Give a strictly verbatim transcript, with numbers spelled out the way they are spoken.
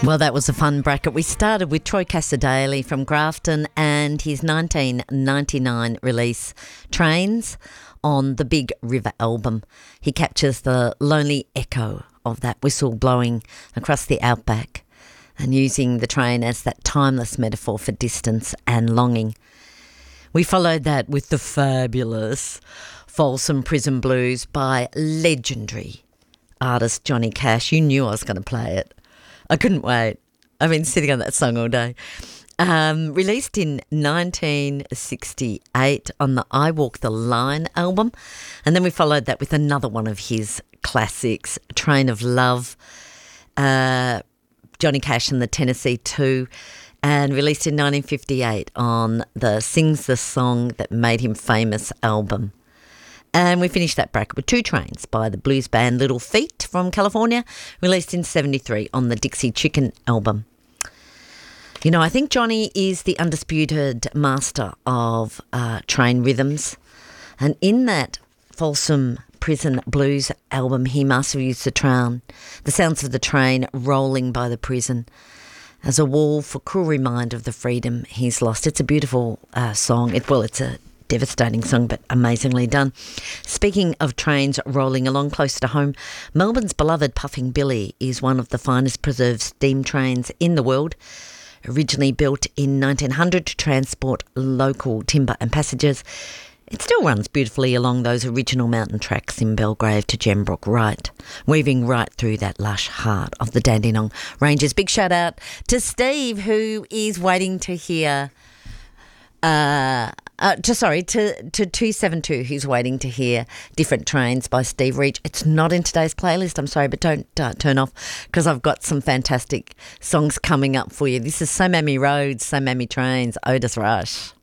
Well, that was a fun bracket. We started with Troy Cassar-Daley from Grafton and his nineteen ninety-nine release, Trains, on the Big River album. He captures the lonely echo of that whistle blowing across the outback and using the train as that timeless metaphor for distance and longing. We followed that with the fabulous Folsom Prison Blues by legendary artist Johnny Cash. You knew I was going to play it. I couldn't wait. I've been sitting on that song all day. Um, released in nineteen sixty-eight on the I Walk the Line album. And then we followed that with another one of his classics, Train of Love, uh, Johnny Cash and the Tennessee Two, and released in nineteen fifty-eight on the Sings the Song That Made Him Famous album. And we finished that bracket with Two Trains by the blues band Little Feat from California, released in seventy-three on the Dixie Chicken album. You know, I think Johnny is the undisputed master of uh, train rhythms. And in that Folsom Prison Blues album, he mastered the train, the sounds of the train rolling by the prison as a wall for cruel reminder of the freedom he's lost. It's a beautiful uh, song. It, well, it's a devastating song, but amazingly done. Speaking of trains rolling along close to home, Melbourne's beloved Puffing Billy is one of the finest preserved steam trains in the world. Originally built in nineteen hundred to transport local timber and passengers, it still runs beautifully along those original mountain tracks in Belgrave to Gembrook, right, weaving right through that lush heart of the Dandenong Ranges. Big shout out to Steve, who is waiting to hear Uh, uh, to, sorry, to, to two seven two, who's waiting to hear Different Trains by Steve Reach. It's not in today's playlist, I'm sorry, but don't uh, turn off because I've got some fantastic songs coming up for you. This is So Mammy Roads, So Mammy Trains, Otis Rush.